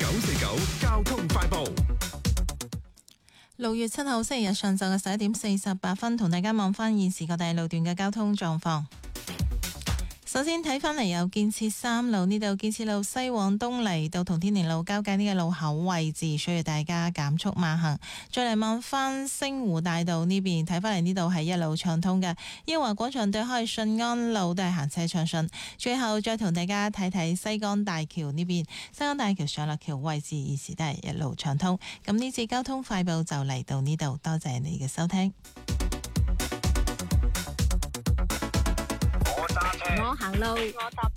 949交通快報。 6月7號星期日上晝嘅11:48，同大家望翻現時各大路段嘅交通狀況。首先睇返嚟有建設3路，呢度建設路西往東嚟到同天連路交界呢個路口位置，需要大家減速慢行。再嚟望翻星湖大道呢邊，睇返嚟呢度係一路暢通嘅。英華廣場對開順安路都係行車暢順。最後再同大家睇睇西江大橋呢邊，西江大橋上落橋位置現時都係一路暢通。咁呢次交通快報就嚟到呢度，多謝你嘅收聽。 我行路， 我搭